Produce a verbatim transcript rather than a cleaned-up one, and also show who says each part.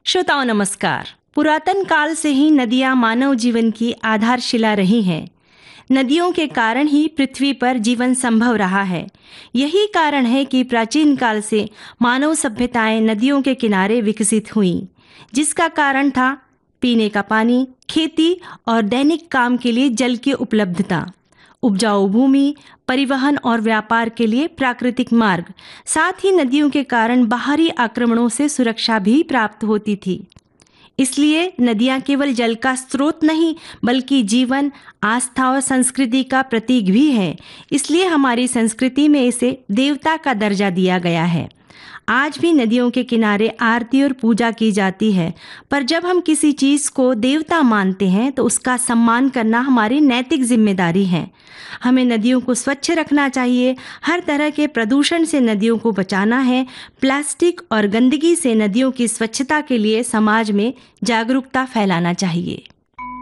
Speaker 1: श्रोताओं नमस्कार। पुरातन काल से ही नदियां मानव जीवन की आधारशिला रही हैं। नदियों के कारण ही पृथ्वी पर जीवन संभव रहा है। यही कारण है कि प्राचीन काल से मानव सभ्यताएं नदियों के किनारे विकसित हुईं, जिसका कारण था पीने का पानी, खेती और दैनिक काम के लिए जल की उपलब्धता, उपजाऊ भूमि, परिवहन और व्यापार के लिए प्राकृतिक मार्ग। साथ ही नदियों के कारण बाहरी आक्रमणों से सुरक्षा भी प्राप्त होती थी। इसलिए नदियां केवल जल का स्रोत नहीं, बल्कि जीवन, आस्था और संस्कृति का प्रतीक भी है। इसलिए हमारी संस्कृति में इसे देवता का दर्जा दिया गया है। आज भी नदियों के किनारे आरती और पूजा की जाती है, पर जब हम किसी चीज़ को देवता मानते हैं तो उसका सम्मान करना हमारी नैतिक जिम्मेदारी है। हमें नदियों को स्वच्छ रखना चाहिए, हर तरह के प्रदूषण से नदियों को बचाना है। प्लास्टिक और गंदगी से नदियों की स्वच्छता के लिए समाज में जागरूकता फैलाना चाहिए।